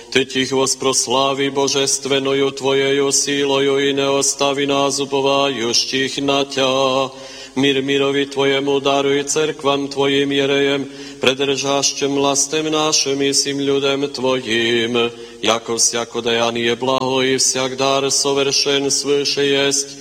Ty tih proslávi božestvenою Tvojejou sílою i neostavi nás upovajuštích na ťa. Mír mírovi Tvojemu daruj cerkvam Tvojim jerejem, predržašćem vlastem našem i svim ljudem Tvojim, jako всяко даяние благо и всяк дар совершен свыше есть,